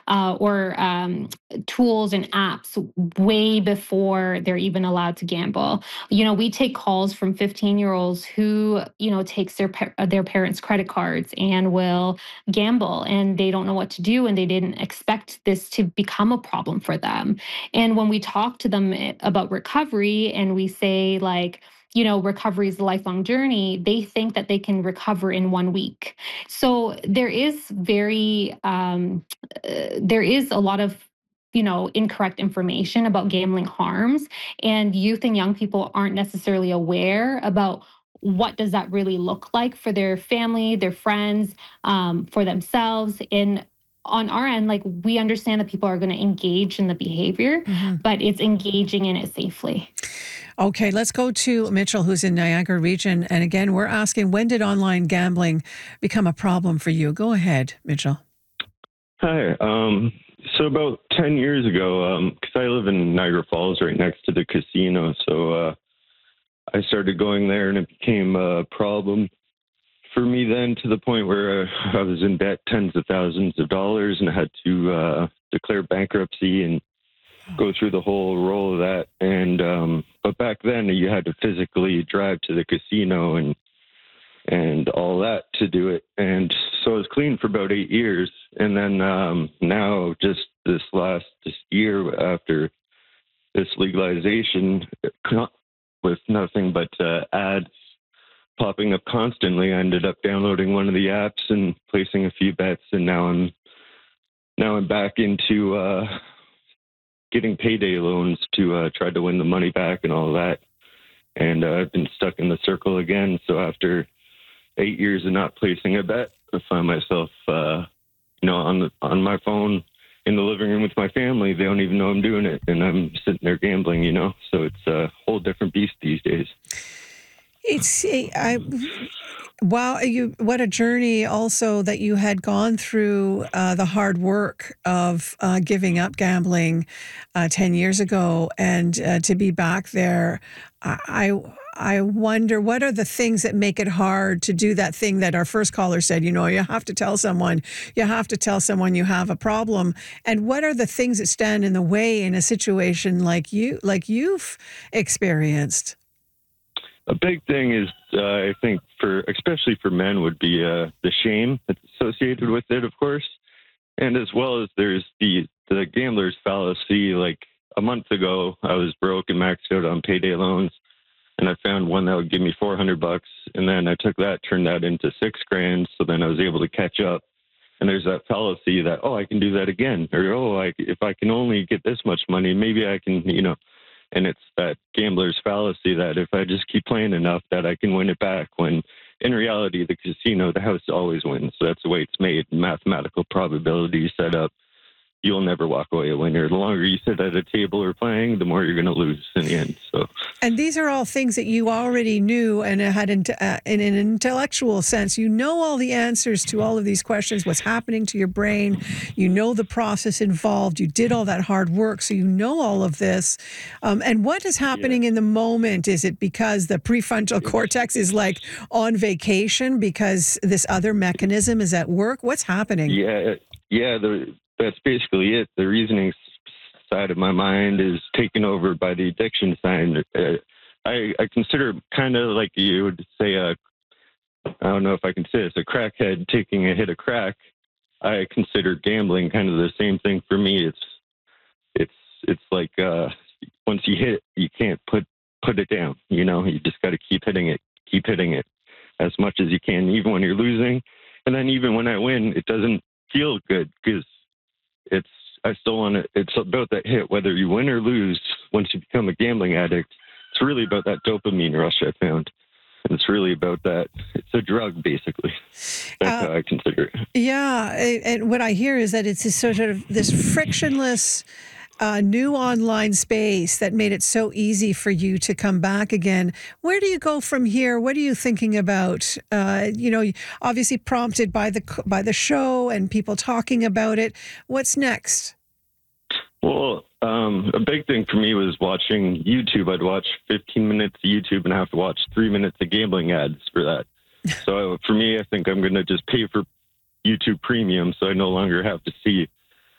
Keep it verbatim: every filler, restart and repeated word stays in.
uh, or um, tools and apps way before they're even allowed to gamble. You know, we take calls from fifteen year olds who, you know, takes their their parents' credit cards and will gamble, and they don't know what to do, and they didn't expect this to become a problem for them. And when we talk to them about recovery and we say, like, you know, recovery is a lifelong journey, they think that they can recover in one week. So there is very, um, uh, there is a lot of, you know, incorrect information about gambling harms, and youth and young people aren't necessarily aware about what does that really look like for their family, their friends, um, for themselves. And on our end, like, we understand that people are going to engage in the behavior, Mm-hmm. but it's engaging in it safely. Okay, let's go to Mitchell, who's in Niagara Region. And again, we're asking, when did online gambling become a problem for you? Go ahead, Mitchell. Hi. Um, so about ten years ago, because I live in Niagara Falls right next to the casino, so uh, I started going there and it became a problem for me then, to the point where uh, I was in debt tens of thousands of dollars and I had to uh, declare bankruptcy and go through the whole roll of that. And um, but back then you had to physically drive to the casino and and all that to do it. And so I was clean for about eight years. And then um, now, just this last this year after this legalization, with nothing but uh, ads popping up constantly, I ended up downloading one of the apps and placing a few bets. And now I'm now I'm back into uh, getting payday loans to uh, try to win the money back and all that. And uh, I've been stuck in the circle again. So after eight years of not placing a bet, I find myself, uh, you know, on the, on my phone in the living room with my family. They don't even know I'm doing it, and I'm sitting there gambling. You know, so it's a whole different beast these days. It's I. Wow, you what a journey also that you had gone through, uh, the hard work of uh, giving up gambling uh, ten years ago, and uh, to be back there. I, I wonder, what are the things that make it hard to do that thing that our first caller said, you know, you have to tell someone, you have to tell someone you have a problem. And what are the things that stand in the way in a situation like you, like you've experienced? A big thing is, uh, I think, for especially for men, would be uh, the shame that's associated with it, of course, and as well as there's the the gambler's fallacy. Like a month ago, I was broke and maxed out on payday loans, and I found one that would give me four hundred bucks, and then I took that, turned that into six grand. So then I was able to catch up. And there's that fallacy that, oh, I can do that again, or oh, I, if I can only get this much money, maybe I can, you know. And it's that gambler's fallacy that if I just keep playing enough, that I can win it back, when in reality, the casino, the house always wins. So that's the way it's made. Mathematical probability set up. You'll never walk away a winner. The longer you sit at a table or playing, the more you're going to lose in the end. So, and these are all things that you already knew and had in, uh, in an intellectual sense. You know all the answers to all of these questions, what's happening to your brain. You know the process involved. You did all that hard work, so you know all of this. Um, and what is happening yeah. in the moment? Is it because the prefrontal cortex is like on vacation because this other mechanism is at work? What's happening? Yeah, yeah. The That's basically it. The reasoning side of my mind is taken over by the addiction side. Uh, I, I consider kind of like you would say, a, I don't know if I can say this, a crackhead taking a hit of crack. I consider gambling kind of the same thing for me. It's it's it's like uh, once you hit, you can't put put it down. You know, you just got to keep hitting it, keep hitting it as much as you can, even when you're losing. And then even when I win, it doesn't feel good because it's, I still want to, it's about that hit, whether you win or lose. Once you become a gambling addict, it's really about that dopamine rush, I found. And it's really about that. It's a drug, basically. That's uh, how I consider it. Yeah. And what I hear is that it's a sort of this frictionless uh, new online space that made it so easy for you to come back again. Where do you go from here? What are you thinking about? Uh, you know, obviously prompted by the by the show and people talking about it. What's next? Well, um, a big thing for me was watching YouTube. I'd watch fifteen minutes of YouTube and I have to watch three minutes of gambling ads for that. So for me, I think I'm going to just pay for YouTube Premium so I no longer have to see